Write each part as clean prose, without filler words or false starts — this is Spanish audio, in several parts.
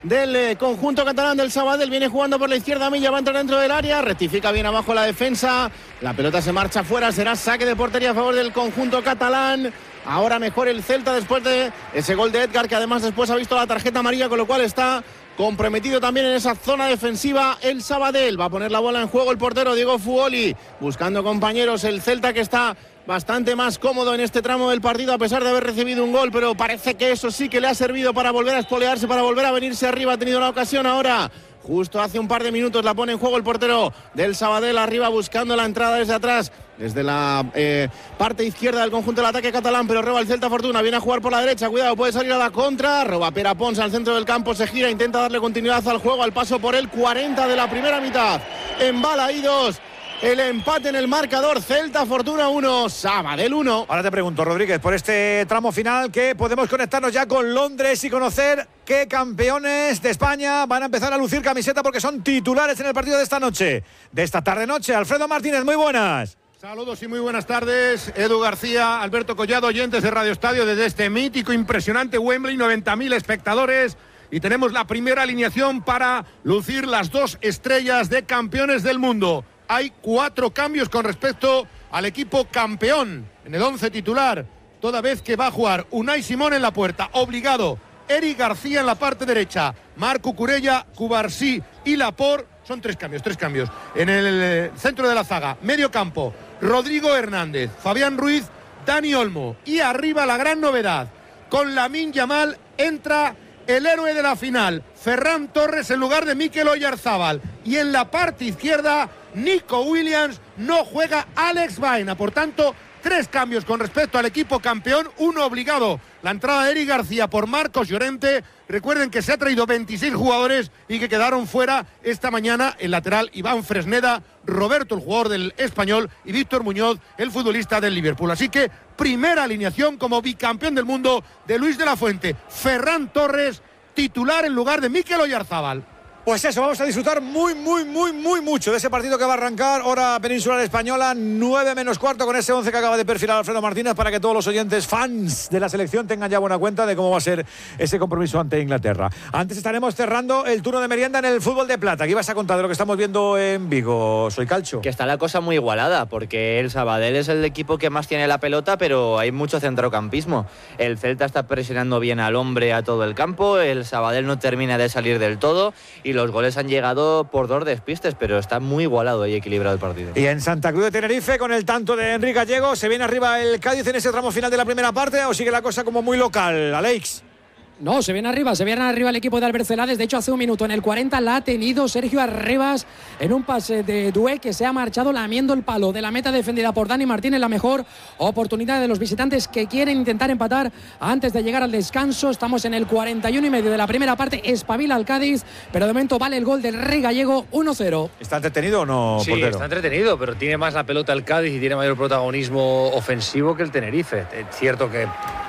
del conjunto catalán del Sabadell. Viene jugando por la izquierda, Milla va a entrar dentro del área, rectifica bien abajo la defensa, la pelota se marcha fuera, será saque de portería a favor del conjunto catalán. Ahora mejor el Celta después de ese gol de Edgar, que además después ha visto la tarjeta amarilla, con lo cual está comprometido también en esa zona defensiva el Sabadell. Va a poner la bola en juego el portero Diego Fuoli, buscando compañeros. El Celta, que está bastante más cómodo en este tramo del partido a pesar de haber recibido un gol, pero parece que eso sí que le ha servido para volver a espolearse, para volver a venirse arriba. Ha tenido la ocasión ahora, justo hace un par de minutos, la pone en juego el portero del Sabadell, arriba buscando la entrada desde atrás, desde la parte izquierda del conjunto del ataque catalán, pero roba el Celta Fortuna, viene a jugar por la derecha, cuidado, puede salir a la contra, roba Pere Pons al centro del campo, se gira, intenta darle continuidad al juego, al paso por el 40 de la primera mitad, embala Idos. El empate en el marcador, Celta Fortuna 1, Sabadell 1. Ahora te pregunto, Rodríguez, por este tramo final, que podemos conectarnos ya con Londres y conocer qué campeones de España van a empezar a lucir camiseta, porque son titulares en el partido de esta noche, de esta tarde-noche. Alfredo Martínez, muy buenas. Saludos y muy buenas tardes, Edu García, Alberto Collado, oyentes de Radio Estadio, desde este mítico, impresionante Wembley, 90.000 espectadores. Y tenemos la primera alineación para lucir las dos estrellas de campeones del mundo. Hay 4 cambios con respecto al equipo campeón en el 11 titular, toda vez que va a jugar Unai Simón en la puerta, obligado. Eric García en la parte derecha, Marc Cucurella, Cubarsí y Laporte. Son 3 cambios. En el centro de la zaga, medio campo, Rodrigo Hernández, Fabián Ruiz, Dani Olmo. Y arriba la gran novedad, con Lamine Yamal entra el héroe de la final, Ferran Torres, en lugar de Mikel Oyarzábal. Y en la parte izquierda, Nico Williams, no juega Alex Baena. Por tanto, 3 cambios con respecto al equipo campeón, 1 obligado. La entrada de Eric García por Marcos Llorente. Recuerden que se ha traído 26 jugadores y que quedaron fuera esta mañana el lateral Iván Fresneda, Roberto, el jugador del Español, y Víctor Muñoz, el futbolista del Liverpool. Así que primera alineación como bicampeón del mundo de Luis de la Fuente. Ferran Torres, titular en lugar de Mikel Oyarzábal. Pues eso, vamos a disfrutar muy mucho de ese partido que va a arrancar, hora peninsular española, 9 menos cuarto, con ese 11 que acaba de perfilar Alfredo Martínez, para que todos los oyentes fans de la selección tengan ya buena cuenta de cómo va a ser ese compromiso ante Inglaterra. Antes estaremos cerrando el turno de merienda en el fútbol de plata. ¿Qué ibas a contar de lo que estamos viendo en Vigo? Soy Calcho. Que está la cosa muy igualada, porque el Sabadell es el equipo que más tiene la pelota, pero hay mucho centrocampismo. El Celta está presionando bien al hombre a todo el campo, el Sabadell no termina de salir del todo, y los goles han llegado por 2 despistes, pero está muy igualado y equilibrado el partido. Y en Santa Cruz de Tenerife, con el tanto de Enrique Gallego, ¿se viene arriba el Cádiz en ese tramo final de la primera parte o sigue la cosa como muy local, Alex? No, se viene arriba el equipo de Albert Celades. De hecho, hace un minuto, en el 40, la ha tenido Sergio Arribas en un pase de Dué, que se ha marchado lamiendo el palo de la meta defendida por Dani Martínez. La mejor oportunidad de los visitantes, que quieren intentar empatar antes de llegar al descanso. Estamos en el 41 y medio de la primera parte. Espabila al Cádiz, pero de momento vale el gol del Rey Gallego, 1-0. ¿Está entretenido o no, sí, portero? Está entretenido, pero tiene más la pelota el Cádiz y tiene mayor protagonismo ofensivo que el Tenerife. Es cierto que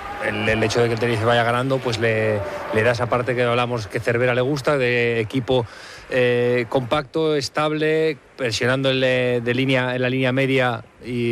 el hecho de que el Tenerife vaya ganando pues le da esa parte que hablamos que Cervera le gusta, de equipo compacto, estable, presionando en la línea media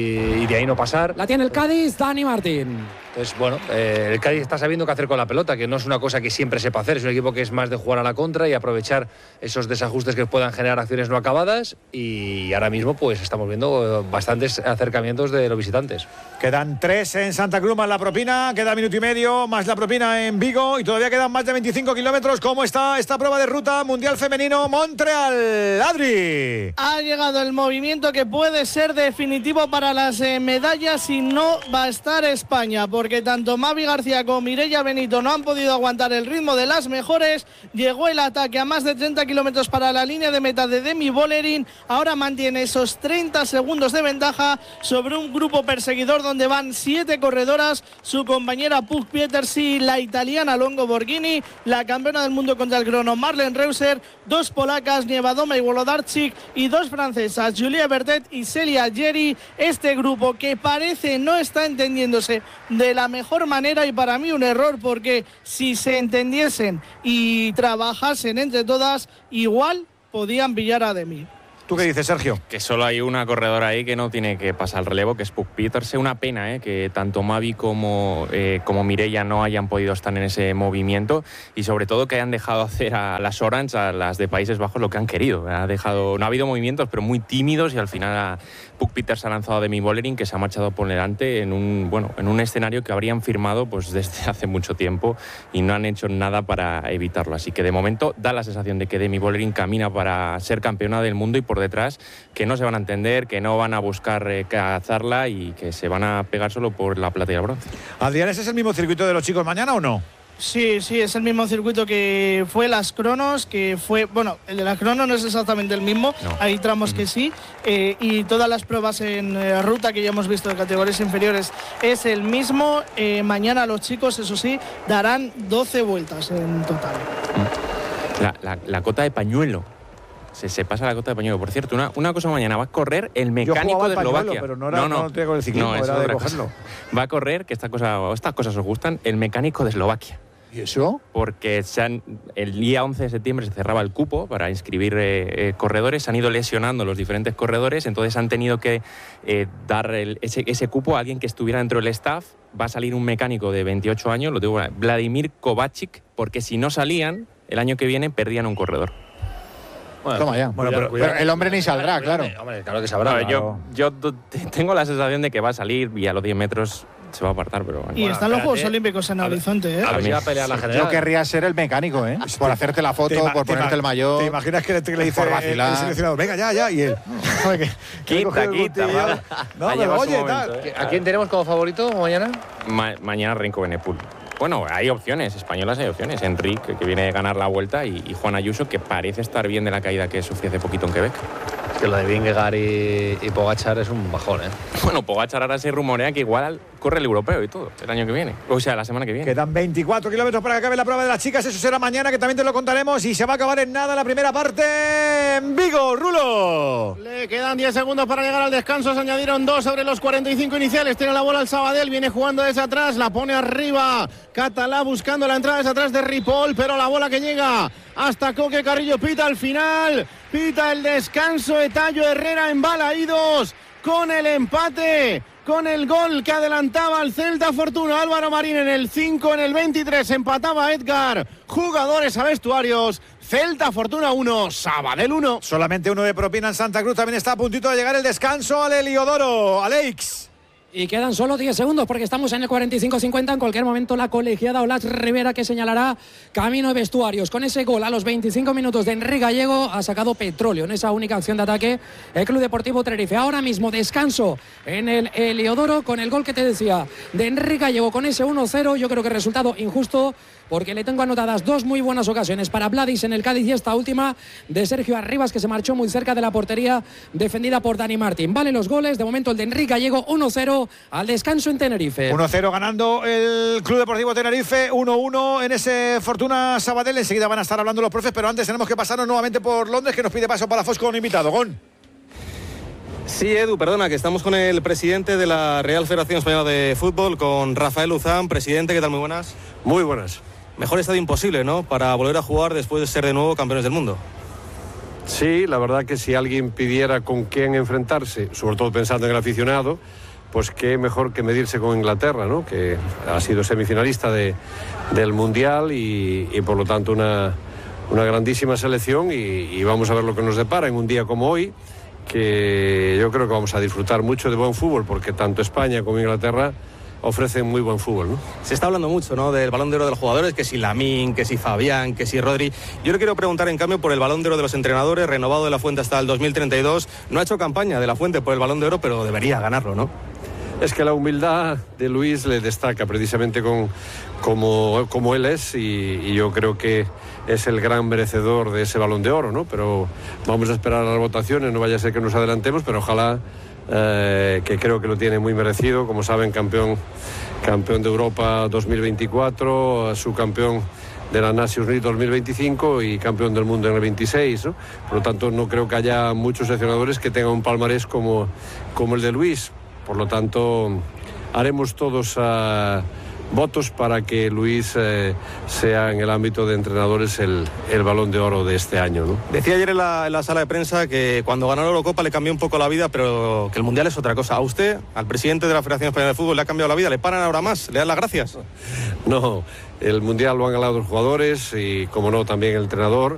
y de ahí no pasar. La tiene el Cádiz, Dani Martín. Entonces, bueno, el Cádiz está sabiendo qué hacer con la pelota, que no es una cosa que siempre sepa hacer. Es un equipo que es más de jugar a la contra y aprovechar esos desajustes que puedan generar acciones no acabadas, y ahora mismo pues estamos viendo bastantes acercamientos de los visitantes. Quedan 3 en Santa Cruz más la propina, queda minuto y medio más la propina en Vigo y todavía quedan más de 25 kilómetros. ¿Cómo está esta prueba de ruta Mundial Femenino Montreal? Adri. Ha llegado el movimiento que puede ser definitivo para las medallas, y no va a estar España, porque tanto Mavi García como Mireia Benito no han podido aguantar el ritmo de las mejores. Llegó el ataque a más de 30 kilómetros para la línea de meta de Demi Vollering. Ahora mantiene esos 30 segundos de ventaja sobre un grupo perseguidor donde van 7 corredoras, su compañera Puk Pietersi, la italiana Longo Borghini, la campeona del mundo contra el crono Marlene Reuser, 2 polacas, Nievadoma y Wolodarczyk, y 2 francesas, Julia Bertet y Celia Geri. Este grupo que parece no está entendiéndose de la mejor manera, y para mí un error, porque si se entendiesen y trabajasen entre todas, igual podían pillar a Demi. ¿Tú qué dices, Sergio? Que solo hay una corredora ahí que no tiene que pasar el relevo, que es Puck Pieterse. Una pena que tanto Mavi como Mireia no hayan podido estar en ese movimiento, y sobre todo que hayan dejado hacer a las Orange, a las de Países Bajos, lo que han querido. No ha habido movimientos, pero muy tímidos, y al final Puck Pieterse ha lanzado a Demi Vollering, que se ha marchado por delante en un escenario que habrían firmado pues desde hace mucho tiempo, y no han hecho nada para evitarlo. Así que de momento da la sensación de que Demi Vollering camina para ser campeona del mundo, y por detrás que no se van a entender, que no van a buscar cazarla, y que se van a pegar solo por la plata y el bronce. Adrián, ¿ese es el mismo circuito de los chicos mañana o no? Sí, es el mismo circuito que fue las cronos, el de las cronos no es exactamente el mismo, no. Hay tramos que sí, y todas las pruebas en ruta que ya hemos visto de categorías inferiores es el mismo. Mañana los chicos, eso sí, darán 12 vueltas en total. La cota de pañuelo. Se pasa la cota de pañuelo. Por cierto, una cosa mañana, va a correr el mecánico de Eslovaquia. Pero no tengo el ciclismo, era de cogerlo. Va a correr, que estas cosas os gustan, el mecánico de Eslovaquia. ¿Y eso? Porque el día 11 de septiembre se cerraba el cupo para inscribir corredores, se han ido lesionando los diferentes corredores, entonces han tenido que dar ese cupo a alguien que estuviera dentro del staff. Va a salir un mecánico de 28 años, lo digo, Vladimir Kovacic, porque si no salían, el año que viene perdían un corredor. Bueno, toma ya. Pero el hombre ni saldrá, claro. Hombre, claro que sabrá. Yo tengo la sensación de que va a salir y a los 10 metros se va a apartar, pero y están los Juegos Olímpicos en horizonte, A ver si va a pelear la general. Yo querría ser el mecánico, por hacerte la foto, por ponerte el maillot. ¿Te imaginas que le dice el seleccionador, venga, ya, y él? Quita. No, pero oye, tal. ¿A quién tenemos como favorito mañana? Mañana Renko Benepul. Bueno, hay opciones, españolas hay opciones. Enrique, que viene a ganar la vuelta, y Juan Ayuso, que parece estar bien de la caída que sufrió hace poquito en Quebec. Que lo de Vingegaard y Pogačar es un bajón, Bueno, Pogačar ahora se rumorea que igual corre el europeo y todo, el año que viene. O sea, la semana que viene. Quedan 24 kilómetros para que acabe la prueba de las chicas. Eso será mañana, que también te lo contaremos. Y se va a acabar en nada la primera parte en Vigo. Rulo. Le quedan 10 segundos para llegar al descanso. Se añadieron 2 sobre los 45 iniciales. Tiene la bola el Sabadell. Viene jugando desde atrás. La pone arriba. Catalá buscando la entrada desde atrás de Ripoll. Pero la bola que llega hasta Coque Carrillo. Pita al final. Pita el descanso de Tallo Herrera en Balaídos. Con el empate, con el gol que adelantaba al Celta Fortuna. Álvaro Marín en el 5, en el 23 empataba Edgar. Jugadores a vestuarios. Celta Fortuna 1, Sabadell 1. Solamente uno de propina en Santa Cruz. También está a puntito de llegar el descanso al Heliodoro. Alex. Y quedan solo 10 segundos porque estamos en el 45-50. En cualquier momento la colegiada Olas Rivera, que señalará camino de vestuarios. Con ese gol a los 25 minutos de Enrique Gallego ha sacado petróleo en esa única acción de ataque el Club Deportivo Tenerife. Ahora mismo descanso en el Heliodoro con el gol que te decía de Enrique Gallego. Con ese 1-0 yo creo que resultado injusto, porque le tengo anotadas 2 muy buenas ocasiones para Vladis en el Cádiz, y esta última de Sergio Arribas, que se marchó muy cerca de la portería defendida por Dani Martín. Vale los goles, de momento el de Enrique Gallego, 1-0 al descanso en Tenerife. 1-0 ganando el Club Deportivo Tenerife, 1-1 en ese Fortuna Sabadell. Enseguida van a estar hablando los profes, pero antes tenemos que pasarnos nuevamente por Londres, que nos pide paso para Fosco con un invitado. Gon. Sí, Edu, perdona, que estamos con el presidente de la Real Federación Española de Fútbol, con Rafael Luzán. Presidente, ¿qué tal? Muy buenas. Muy buenas. Mejor estadio imposible, ¿no?, para volver a jugar después de ser de nuevo campeones del mundo. Sí, la verdad que si alguien pidiera con quién enfrentarse, sobre todo pensando en el aficionado, pues qué mejor que medirse con Inglaterra, ¿no?, que ha sido semifinalista del Mundial y por lo tanto una grandísima selección, y vamos a ver lo que nos depara en un día como hoy, que yo creo que vamos a disfrutar mucho de buen fútbol, porque tanto España como Inglaterra ofrecen muy buen fútbol, ¿no? Se está hablando mucho, ¿no?, del Balón de Oro de los jugadores, que si Lamine, que si Fabián, que si Rodri. Yo le quiero preguntar, en cambio, por el Balón de Oro de los entrenadores, renovado de La Fuente hasta el 2032. No ha hecho campaña de La Fuente por el Balón de Oro, pero debería ganarlo, ¿no? Es que la humildad de Luis le destaca precisamente como él es, y yo creo que es el gran merecedor de ese Balón de Oro, ¿no? Pero vamos a esperar a las votaciones, no vaya a ser que nos adelantemos, pero ojalá, que creo que lo tiene muy merecido. Como saben, campeón de Europa 2024, subcampeón de la Nations League 2025 y campeón del mundo en el 26, ¿no? Por lo tanto, no creo que haya muchos seleccionadores que tengan un palmarés como el de Luis. Por lo tanto, haremos todos votos para que Luis sea en el ámbito de entrenadores el Balón de Oro de este año, ¿no? Decía ayer en la sala de prensa que cuando ganó la Eurocopa le cambió un poco la vida, pero que el Mundial es otra cosa. ¿A usted, al presidente de la Federación Española de Fútbol, le ha cambiado la vida? ¿Le paran ahora más? ¿Le dan las gracias? No, el Mundial lo han ganado los jugadores y, como no, también el entrenador.